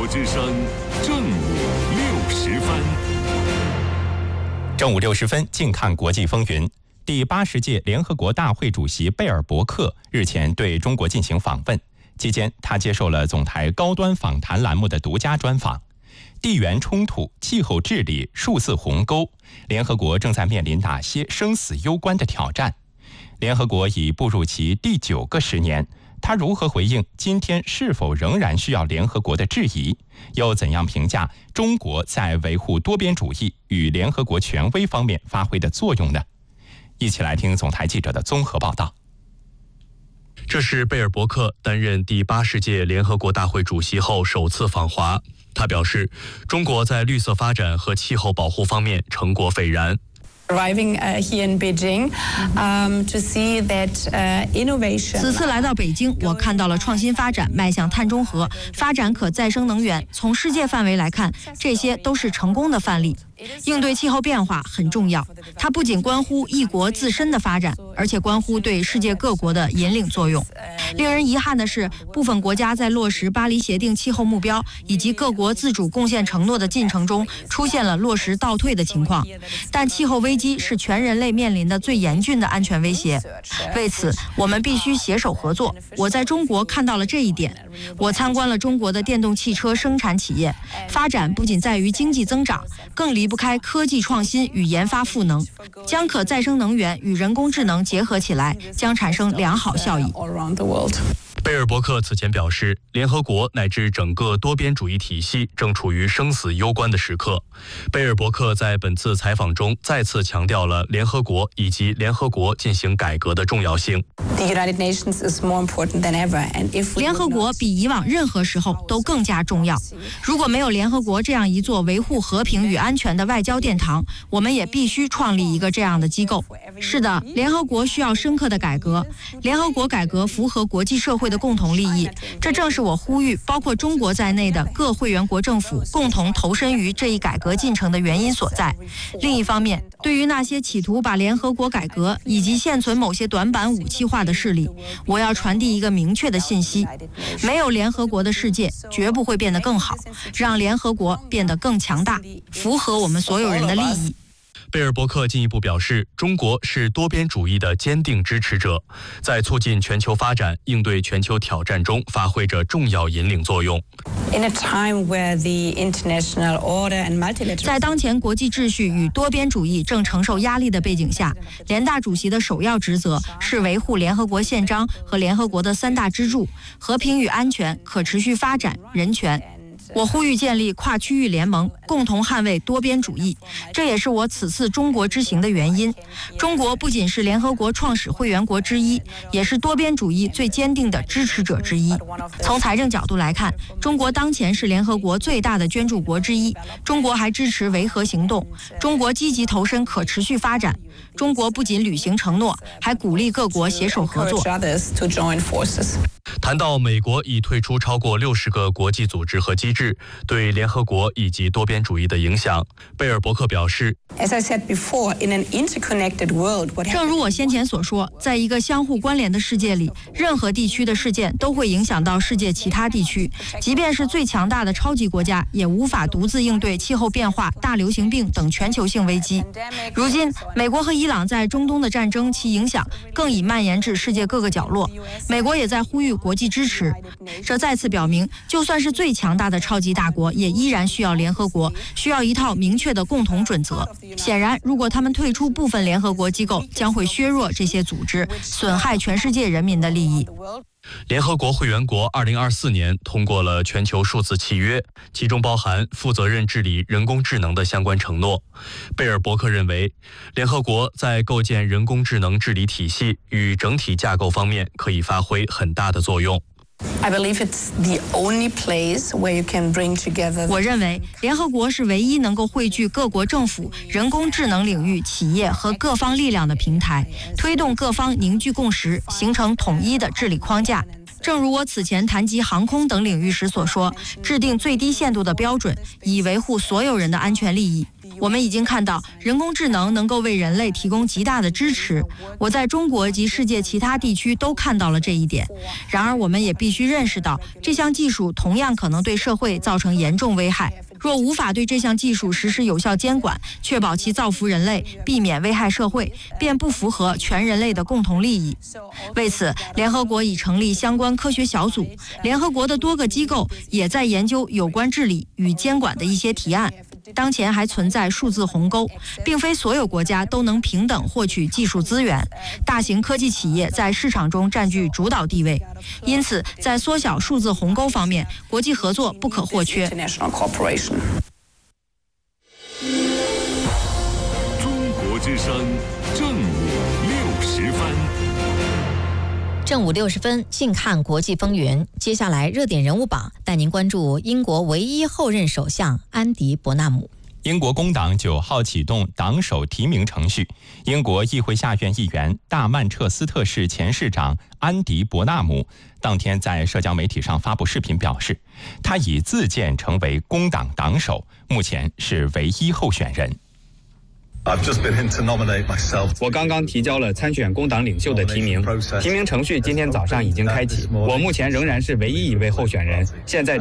之声正午60分。 正午60分，静看国际风云。第80届联合国大会主席贝尔伯克日前对中国进行访问，期间他接受了总台高端访谈栏目的独家专访。地缘冲突、气候治理、数字鸿沟，联合国正在面临哪些生死攸关的挑战？联合国已步入其第9个10年，他如何回应今天是否仍然需要联合国的质疑？又怎样评价中国在维护多边主义与联合国权威方面发挥的作用呢？一起来听总台记者的综合报道。 这是贝尔伯克担任第80届联合国大会主席后首次访华。他表示，中国在绿色发展和气候保护方面成果斐然。 此次来到北京，我看到了创新发展迈向碳中和、发展可再生能源。从世界范围来看，这些都是成功的范例。应对气候变化很重要，它不仅关乎一国自身的发展，而且关乎对世界各国的引领作用。令人遗憾的是，部分国家在落实巴黎协定气候目标以及各国自主贡献承诺的进程中出现了落实倒退的情况。但气候危机是全人类面临的最严峻的安全威胁，为此我们必须携手合作。我在中国看到了这一点。我参观了中国的电动汽车生产企业，发展不仅在于经济增长，更离不开科技创新与研发赋能。将可再生能源与人工智能结合起来，将产生良好效益。 贝尔伯克此前表示，联合国乃至整个多边主义体系正处于生死攸关的时刻。贝尔伯克在本次采访中再次强调了联合国以及联合国进行改革的重要性。 联合国比以往任何时候都更加重要。如果没有联合国这样一座维护和平与安全的外交殿堂，我们也必须创立一个这样的机构。是的，联合国需要深刻的改革。联合国改革符合国际社会的共同利益，这正是我呼吁包括中国在内的各会员国政府共同投身于这一改革进程的原因所在。另一方面，对于那些企图把联合国改革以及现存某些短板武器化的势力，我要传递一个明确的信息：没有联合国的世界绝不会变得更好，让联合国变得更强大，符合我们所有人的利益。 贝尔伯克进一步表示，中国是多边主义的坚定支持者，在促进全球发展、应对全球挑战中发挥着重要引领作用。 在当前国际秩序与多边主义正承受压力的背景下，联大主席的首要职责是维护联合国宪章和联合国的3大支柱：和平与安全、可持续发展、人权。我呼吁建立跨区域联盟，共同捍卫多边主义，这也是我此次中国之行的原因。中国不仅是联合国创始会员国之一，也是多边主义最坚定的支持者之一。从财政角度来看，中国当前是联合国最大的捐助国之一。中国还支持维和行动，中国积极投身可持续发展。中国不仅履行承诺，还鼓励各国携手合作。 谈到美国已退出超过60个国际组织和机制对联合国以及多边主义的影响，贝尔伯克表示， 正如我先前所说，在一个相互关联的世界里，任何地区的事件都会影响到世界其他地区，即便是最强大的超级国家也无法独自应对气候变化、大流行病等全球性危机。如今美国和伊朗在中东的战争，其影响更已蔓延至世界各个角落，美国也在呼吁国际支持。这再次表明，就算是最强大的超级大国，也依然需要联合国，需要一套明确的共同准则。显然，如果他们退出部分联合国机构，将会削弱这些组织，损害全世界人民的利益。 联合国会员国2024年通过了全球数字契约，其中包含负责任治理人工智能的相关承诺。贝尔伯克认为，联合国在构建人工智能治理体系与整体架构方面可以发挥很大的作用。 我认为联合国是唯一能够汇聚各国政府、人工智能领域企业和各方力量的平台，推动各方凝聚共识，形成统一的治理框架。 正如我此前谈及航空等领域时所说，制定最低限度的标准，以维护所有人的安全利益。我们已经看到，人工智能能够为人类提供极大的支持。我在中国及世界其他地区都看到了这一点。然而，我们也必须认识到，这项技术同样可能对社会造成严重危害。若无法对这项技术实施有效监管，确保其造福人类，避免危害社会，便不符合全人类的共同利益。为此，联合国已成立相关科学小组，联合国的多个机构也在研究有关治理与监管的一些提案。当前还存在数字鸿沟，并非所有国家都能平等获取技术资源，大型科技企业在市场中占据主导地位。因此，在缩小数字鸿沟方面，国际合作不可或缺。 中国之声正午60分。 正午60分，近看国际风云。接下来热点人物榜带您关注英国唯一后任首相安迪·伯纳姆。 英国工党9号启动党首提名程序。英国议会下院议员、大曼彻斯特市前市长安迪·伯纳姆当天在社交媒体上发布视频表示，他已自荐成为工党党首，目前是唯一候选人。 我刚刚提交了参选工党领袖的提名程序今天早上已经开启，我目前仍然是唯一一位候选人，现在